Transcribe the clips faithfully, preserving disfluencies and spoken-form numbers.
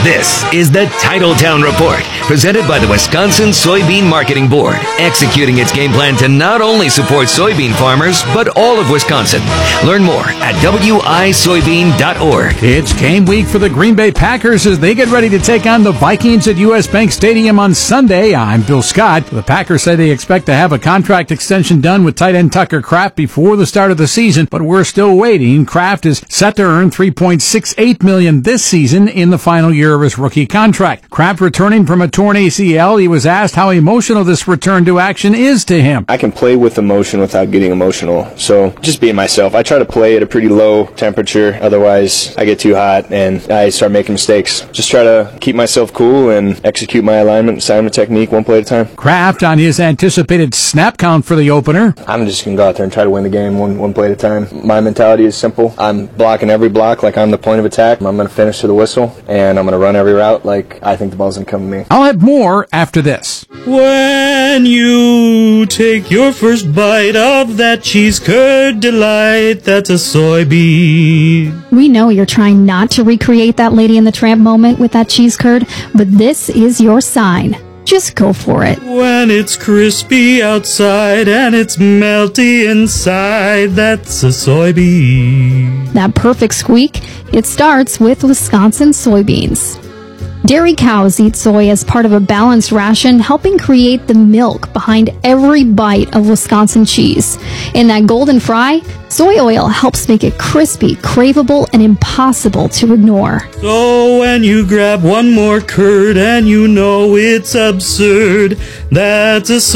This is the Titletown Report, presented by the Wisconsin Soybean Marketing Board, executing its game plan to not only support soybean farmers, but all of Wisconsin. Learn more at W I soybean dot org. It's game week for the Green Bay Packers as they get ready to take on the Vikings at U S. Bank Stadium on Sunday. I'm Bill Scott. The Packers say they expect to have a contract extension done with tight end Tucker Kraft before the start of the season, but we're still waiting. Kraft is set to earn three point six eight million dollars this season in the final year of his rookie contract. Kraft returning from a torn A C L. He was asked how emotional this return to action is to him. I can play with emotion without getting emotional. So just being myself. I try to play at a pretty low temperature. Otherwise, I get too hot and I start making mistakes. Just try to keep myself cool and execute my alignment, assignment technique one play at a time. Kraft on his anticipated snap count for the opener. I'm just going to go out there and try to win the game one, one play at a time. My mentality is simple. I'm blocking every block like I'm the point of attack. I'm going to finish to the whistle, and I'm going to run every route like I think the ball's going to come to me. I'll have more after this. When you take your first bite of that cheese curd delight, that's a soybean. We know you're trying not to recreate that Lady and the Tramp moment with that cheese curd, but this is your sign. Just go for it. When it's crispy outside and it's melty inside, that's a soybean. That perfect squeak, it starts with Wisconsin soybeans. Dairy cows eat soy as part of a balanced ration, helping create the milk behind every bite of Wisconsin cheese. In that golden fry, soy oil helps make it crispy, craveable, and impossible to ignore. So when you grab one more curd and you know it's absurd, that's a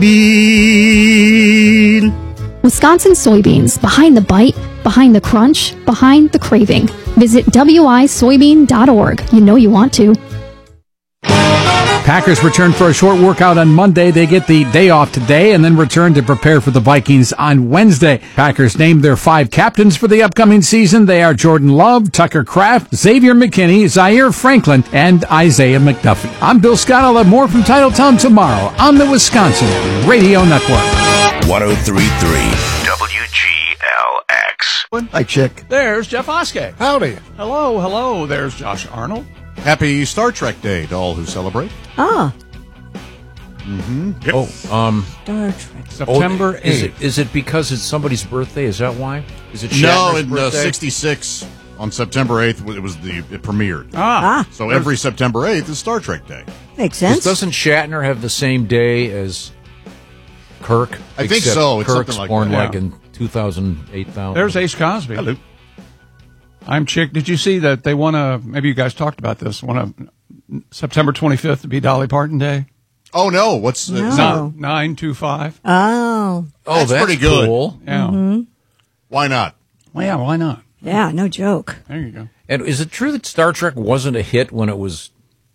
soybean. Wisconsin soybeans, behind the bite, behind the crunch, behind the craving. Visit W I soybean dot org. You know you want to. Packers return for a short workout on Monday. They get the day off today and then return to prepare for the Vikings on Wednesday. Packers named their five captains for the upcoming season. They are Jordan Love, Tucker Kraft, Xavier McKinney, Zaire Franklin, and Isaiah McDuffie. I'm Bill Scott. I'll have more from Titletown tomorrow on the Wisconsin Radio Network. one oh three point three W G L X. Hi, Chick. There's Jeff Oskey. Howdy. Hello, hello. There's Josh Arnold. Happy Star Trek Day to all who celebrate. Ah. Mm-hmm. Yep. Oh, um, Star Trek. September oh, is eighth. it, is it because it's somebody's birthday? Is that why? Is it Shatner's No, in uh, birthday? sixty-six, on September eighth, it was the it premiered. Ah. Ah. So every September eighth is Star Trek Day. Makes sense. Doesn't Shatner have the same day as Kirk? I think Except so. It's Kirk's something like born that. like Yeah. in two thousand eight thousand. There's Ace Cosby. Hello. I'm Chick. Did you see that they want to, maybe you guys talked about this, want to, September twenty-fifth to be Dolly Parton Day? Oh, no. What's No. is that- nine two five. Oh. Oh, That's that's, pretty good. cool. Yeah. Mm-hmm. Why not? Well, yeah, why not? Yeah, no joke. There you go. And is it true that Star Trek wasn't a hit when it was?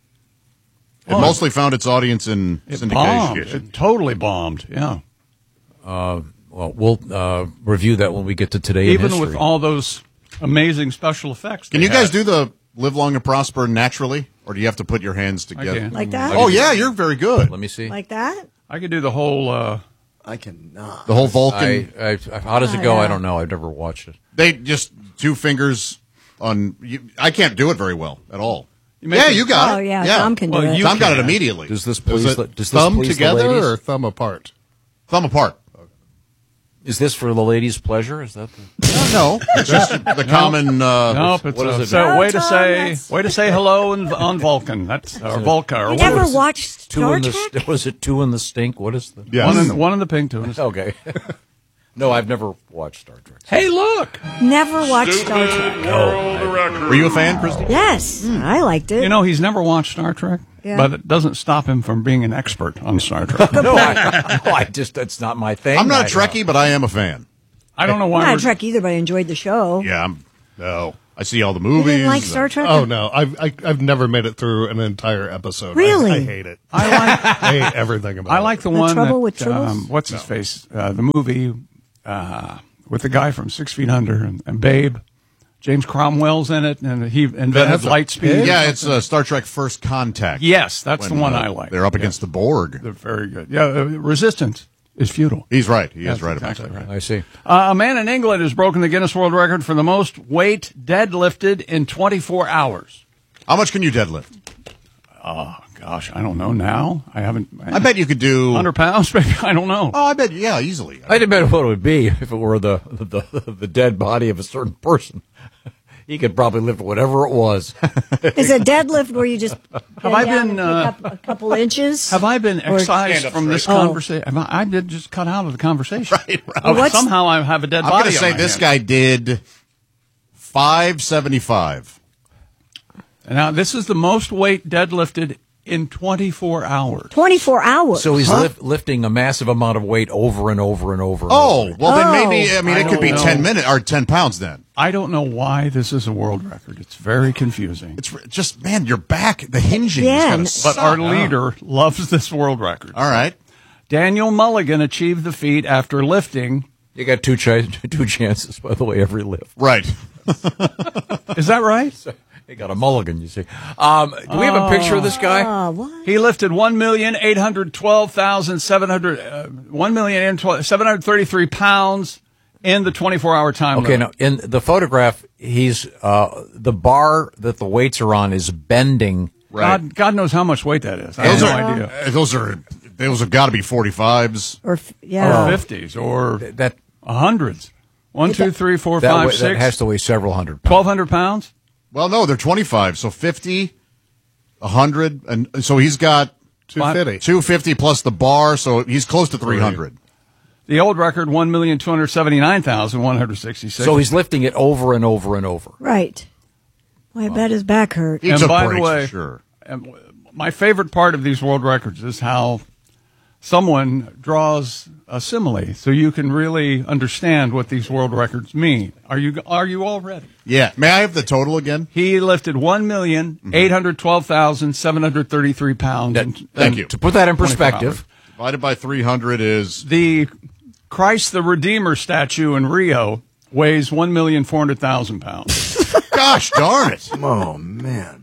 It mostly found its audience in It syndication. bombed. It totally bombed, yeah. Uh, well, we'll uh, review that when we get to today. in Even history. with all those amazing special effects. Can they you guys had. do the live long and prosper naturally, or do you have to put your hands together? can. Like that? Oh, yeah, you're very good. Let me see. Like that? I could do the whole, uh, I cannot. The whole Vulcan. I, I, how does it Oh, go? yeah. I don't know. I've never watched it. They just two fingers on. You, I can't do it very well at all. You make Yeah, it- you got Oh, it. yeah, Tom can do Well, it. you Tom got it can. immediately. Does this Is please? it the- Does this thumb please the together ladies? or thumb apart? Thumb apart. Is this for the ladies' pleasure? Is that the? No, it's just the common. Uh, Nope, it's what is a, it? so No, way to Tom, say that's- way to say hello in, on Vulcan. That's or Vulca or You what never is it? watched Two Star in the Trek? st- was it two in the stink? What is the? Yes. One in the, one in the pink tune. Okay. No, I've never watched Star Trek. Hey, look! Never watched Star Trek. Were you a fan, Christy? Yes, I liked it. You know he's never watched Star Trek, Yeah. but it doesn't stop him from being an expert on Star Trek. No, I, no, I just that's not my thing. I'm not a I- Trekkie, but I am a fan. I don't know I'm why. not a we're- Trek either, but I enjoyed the show. Yeah, I'm. No, I see all the You movies. didn't like Star Trek? Oh no, I've I, I've never made it through an entire episode. Really? I, I hate it. I like I hate everything about it. I like the The one Trouble that, with Tribbles? um, what's his face? Uh, the movie uh, with the guy from Six Feet Under and, and Babe. James Cromwell's in it, and he invented That's a- light speed. Yeah, it's uh, Star Trek First Contact. Yes, that's When, the one uh, I like. They're up Yeah. against the Borg. They're very good. Yeah, uh, Resistance is futile. He's right. He That's is right exactly about that. right. I see. Uh, a man in England has broken the Guinness World Record for the most weight deadlifted in twenty-four hours. How much can you deadlift? Oh, gosh, I don't know now. I haven't. I bet you could do one hundred pounds, maybe. I don't know. Oh, I bet, yeah, easily. I didn't know what it would be if it were the, the, the dead body of a certain person. He could probably lift whatever it was. Is a deadlift where you just Have I down been, and pick uh, up a couple inches? Have I been Or- excised Stand up from this straight. Oh. conversation? Have I, I did just cut out of the conversation. Right, right. Oh, What's- somehow I have a dead I'm body. going to on say my this hand. guy did five seventy-five. Now, this is the most weight deadlifted in twenty-four hours. twenty-four hours. So he's lif- lifting a massive amount of weight over and over and over. And Oh, over. well, then Oh. maybe, I mean, I it could be don't know. ten minutes or ten pounds then. I don't know why this is a world record. It's very confusing. It's re- just, man, your back, the hinging Yeah, is going and- to But suck. our leader loves this world record. All right. Daniel Mulligan achieved the feat after lifting. You got two, ch- two chances, by the way, every lift. Right. Is that right? He got a mulligan, you see. Um, do we have a picture of this guy? Oh, what? He lifted one million eight hundred twelve thousand seven hundred, uh, one million seven hundred thirty-three pounds in the twenty-four hour time Okay, limit. now in the photograph, he's uh, the bar that the weights are on is bending. Right. God, God knows how much weight that is. I Those have no are, idea. uh, those are, those have got to be forty-fives. Or f- yeah. Or fifties or That hundreds. One, two, three, four, that, five, wa- that has six. to weigh several hundred pounds. Twelve hundred pounds. Well, no, they're twenty-five. So fifty, one hundred. And so he's got two fifty. two fifty plus the bar. So he's close to three hundred. The old record, one million two hundred seventy-nine thousand one hundred sixty-six. So he's lifting it over and over and over. Right. Well, I bet his back hurt. He And took by the breaks way- for sure. And w- my favorite part of these world records is how someone draws a simile, so you can really understand what these world records mean. Are you Are you all ready? Yeah. May I have the total again? He lifted one million eight hundred twelve thousand seven hundred thirty-three pounds. That- in- Thank in you. To put that in twenty-four perspective, Divided by three hundred is The Christ the Redeemer statue in Rio weighs one million four hundred thousand pounds. gosh darn it. Oh, man.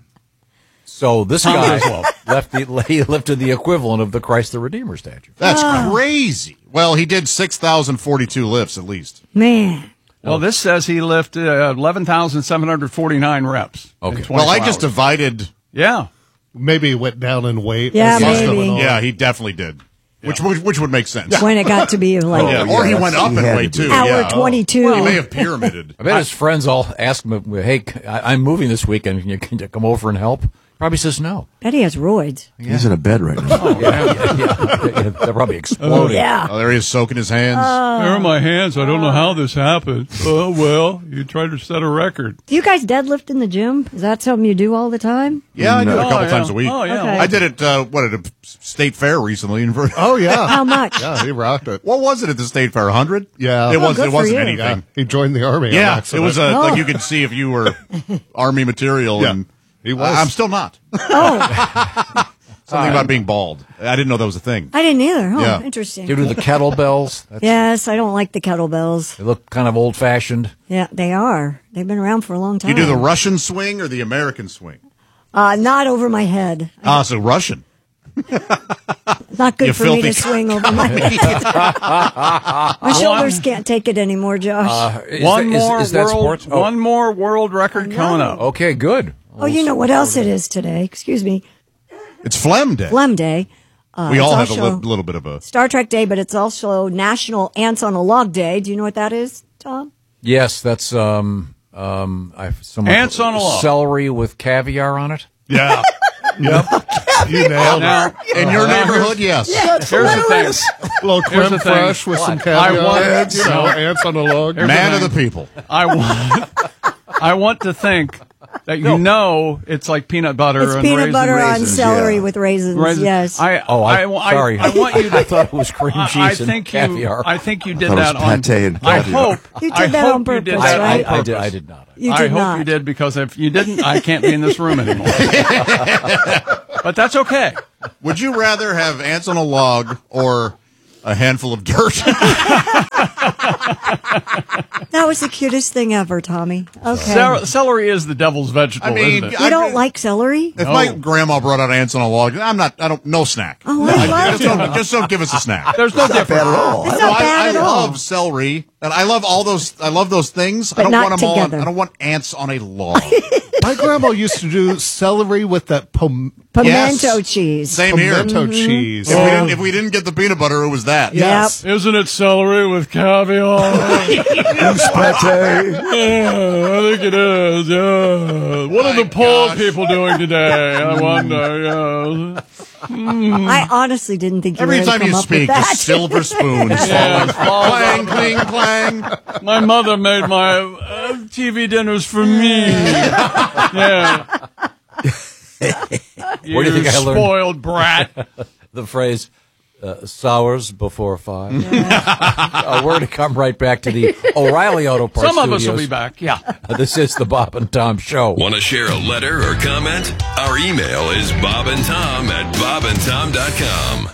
so this Tom guy Griswold. left the, he lifted the equivalent of the Christ the Redeemer statue. That's crazy. Well, he did six thousand forty-two lifts at least. Man. Well, this says he lifted uh, eleven thousand seven hundred forty-nine reps. in Okay. twenty-four Well, I just hours. divided. Yeah. Maybe he went down in weight. Yeah, or something maybe. and all. Yeah, he definitely did. Which, which which would make sense. When it got to be like Yeah, or he yeah, went that's- up he in had weight to too. do hour Yeah. twenty-two. He may have pyramided. I bet his friends all asked him, "Hey, I- I'm moving this weekend. Can you, can you come over and help?" Probably says no. Bet he has roids. He's in a bed right now. Oh, yeah, yeah, yeah, yeah. They're probably exploding. Yeah. Oh, there he is soaking his hands. There are my hands. I don't know how this happened. Oh, well, you tried to set a record. Do you guys deadlift in the gym? Is that something you do all the time? yeah, I do it a Oh, couple yeah. times a week. Oh, yeah. Okay. I did it, uh, what, at a state fair recently. In Ver- Oh, yeah. How much? Yeah, he rocked it. What was it at the state fair? one hundred? Yeah. It, Oh, was, good it for wasn't you. anything. Yeah, he joined the army. on Yeah, it accident. was a, Oh. like you could see if you were army material. Yeah, and he was. I, I'm still not. Oh, Something about being bald. I didn't know that was a thing. I didn't either. Oh, Yeah. interesting. They do the kettlebells. That's, Yes, I don't like the kettlebells. They look kind of old fashioned. Yeah, they are. They've been around for a long time. You do the Russian swing or the American swing? Uh, not over my head. Ah, so Russian. Not good You for me to filthy swing over my head. My shoulders can't take it anymore, Josh. Uh, is One that, is- more is that world, sports? Oh, one more world record coming up. okay, good. oh, you know what else it is today? Excuse me. It's Phlegm Day. Phlegm Day. Uh, we it's all have a also li- little bit of a. Star Trek Day, but it's also National Ants on a Log Day. Do you know what that is, Tom? Yes, that's um um. I someone Ants on a log. Celery with caviar on it. Yeah. Yep. You nailed Now, it. In your neighborhood, yes. here's the thing. A little Here's creme the thing. fraiche with some I caviar. want- you know, ants on a log. Man of the people. I want, I want to think that you know it's like peanut butter It's and peanut raisin butter on raisins. celery yeah. with raisins. Raisins. Yes. I, Oh, I, I, sorry. I, I want you to. I thought it was cream cheese I, I and think caviar. you. I think you did thought it was that on. pate and I caviar. hope You did I that hope on you did purpose, that I, on I, I purpose. did. I did not. You I did hope not. you did because if you didn't, I can't be in this room anymore. But that's okay. Would you rather have ants on a log or a handful of dirt? That was the cutest thing ever, Tommy. Okay. Cel- celery is the devil's vegetable, I mean, isn't it? you don't like celery? If my grandma brought out ants on a log, I'm not. I don't. No snack. Oh, I love just, don't, just don't give us a snack. There's no difference. Bad at all. It's No, not bad I, at I all. love celery, and I love all those. I love those things. But I don't not want them together. on. I don't want ants on a log. My grandma used to do celery with that pom- Pimento Yes. cheese. Same here. pimento Mm-hmm. cheese. If, we didn't, if we didn't get the peanut butter, it was that. Yes. Isn't it celery with caviar? Goose pate. Yeah, I think it is. Yeah. What are My the poor gosh. people doing today? I wonder. Yeah. I honestly didn't think you Every were gonna time come you up speak, with that. just silver spoons Yeah, falling. it falls Clang, out. cling, clang. My mother made my uh, T V dinners for me. Yeah. Where do you think I learned spoiled brat? the phrase uh, sours before five? uh, we're going to come right back to the O'Reilly Auto Parts Some of us will Studios. be back. Yeah. Uh, this is the Bob and Tom Show. Want to share a letter or comment? Our email is bobandtom at bobandtom dot com.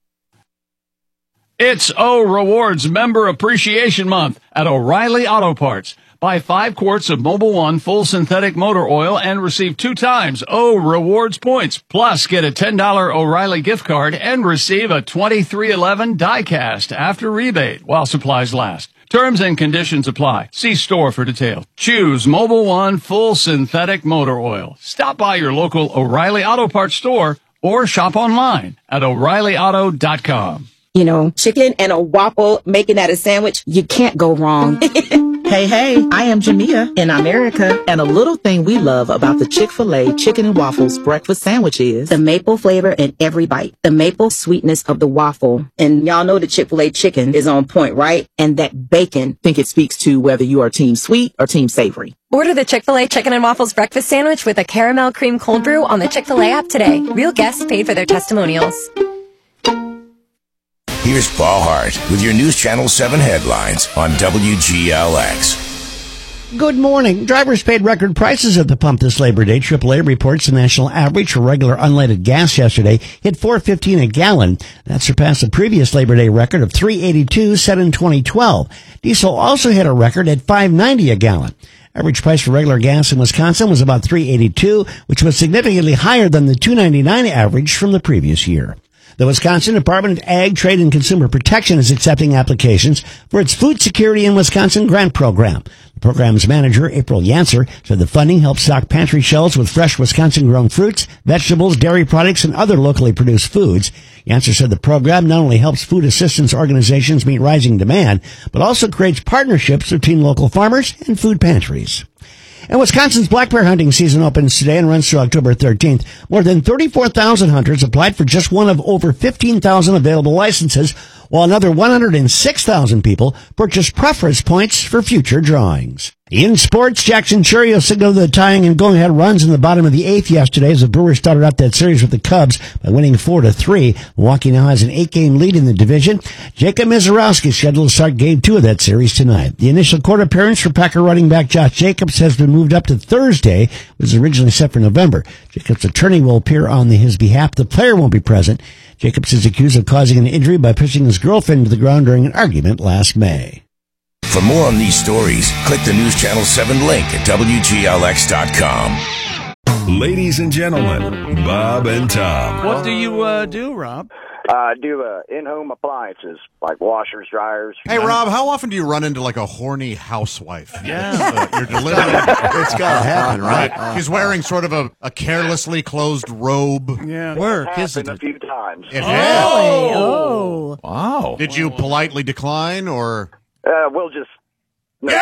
It's O Rewards Member Appreciation Month at O'Reilly Auto Parts. Buy five quarts of Mobil One full synthetic motor oil and receive two times O Rewards points. Plus, get a ten dollars O'Reilly gift card and receive a twenty-three eleven die-cast after rebate while supplies last. Terms and conditions apply. See store for details. Choose Mobil One full synthetic motor oil. Stop by your local O'Reilly Auto Parts store or shop online at O'Reilly Auto dot com. You know, chicken and a waffle, making that a sandwich, you can't go wrong. Hey, hey, I am Jamia in America, and a little thing we love about the Chick-fil-A Chicken and Waffles breakfast sandwich is the maple flavor in every bite, the maple sweetness of the waffle. And y'all know the Chick-fil-A chicken is on point, right? And that bacon. I think it speaks to whether you are team sweet or team savory. Order the Chick-fil-A Chicken and Waffles breakfast sandwich with a caramel cream cold brew on the Chick-fil-A app today. Real guests paid for their testimonials. Here's Paul Hart with your News Channel seven headlines on W G L X. Good morning. Drivers paid record prices at the pump this Labor Day. triple A reports the national average for regular unleaded gas yesterday hit four fifteen a gallon. That surpassed the previous Labor Day record of three eighty-two set in twenty twelve. Diesel also hit a record at five ninety a gallon. Average price for regular gas in Wisconsin was about three eighty-two, which was significantly higher than the two ninety-nine average from the previous year. The Wisconsin Department of Ag, Trade, and Consumer Protection is accepting applications for its Food Security in Wisconsin grant program. The program's manager, April Yancer, said the funding helps stock pantry shelves with fresh Wisconsin-grown fruits, vegetables, dairy products, and other locally produced foods. Yancer said the program not only helps food assistance organizations meet rising demand, but also creates partnerships between local farmers and food pantries. And Wisconsin's black bear hunting season opens today and runs through October thirteenth. More than thirty-four thousand hunters applied for just one of over fifteen thousand available licenses, while another one hundred six thousand people purchased preference points for future drawings. In sports, Jackson Churio signaled the tying and going-ahead runs in the bottom of the eighth yesterday as the Brewers started up that series with the Cubs by winning four to three. Milwaukee now has an eight-game lead in the division. Jacob Mizorowski is scheduled to start game two of that series tonight. The initial court appearance for Packer running back Josh Jacobs has been moved up to Thursday, which was originally set for November. Jacobs' attorney will appear on his behalf. The player won't be present. Jacobs is accused of causing an injury by pushing his girlfriend to the ground during an argument last May. For more on these stories, click the News Channel seven link at W G L X dot com. Ladies and gentlemen, Bob and Tom. What do you uh, do, Rob? I uh, do uh, in-home appliances like washers, dryers. Hey, Rob, how often do you run into like a horny housewife? Yeah. Uh, you're delivering. It's gotta happen, right? She's wearing sort of a, a carelessly closed robe. Yeah. Work, isn't it? A few times. It Really? Oh. Wow. Did you politely decline or? Uh, we'll just. No.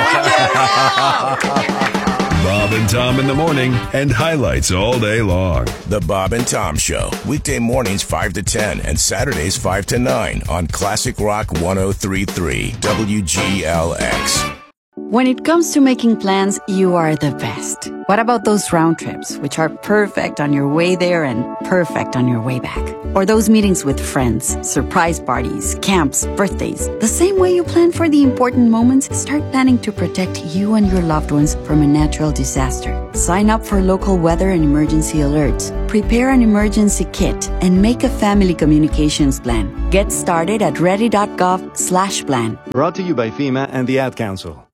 Bob and Tom in the morning and highlights all day long. The Bob and Tom Show, weekday mornings five to ten and Saturdays five to nine on Classic Rock one oh three point three W G L X. When it comes to making plans, you are the best. What about those round trips, which are perfect on your way there and perfect on your way back? Or those meetings with friends, surprise parties, camps, birthdays. The same way you plan for the important moments, start planning to protect you and your loved ones from a natural disaster. Sign up for local weather and emergency alerts. Prepare an emergency kit and make a family communications plan. Get started at ready dot gov slash plan. Brought to you by FEMA and the Ad Council.